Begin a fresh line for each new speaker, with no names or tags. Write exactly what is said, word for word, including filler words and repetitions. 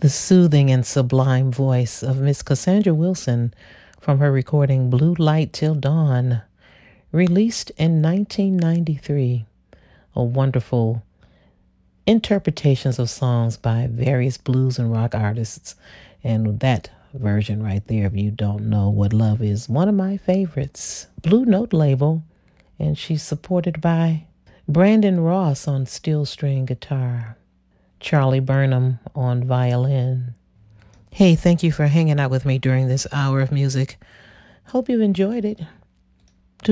The soothing and sublime voice of Miss Cassandra Wilson from her recording Blue Light Till Dawn, released in nineteen ninety-three. A wonderful interpretations of songs by various blues and rock artists. And that version right there, if you don't know what love is, one of my favorites. Blue Note label, and she's supported by Brandon Ross on steel string guitar, Charlie Burnham on violin. Hey, thank you for hanging out with me during this hour of music. Hope you've enjoyed it.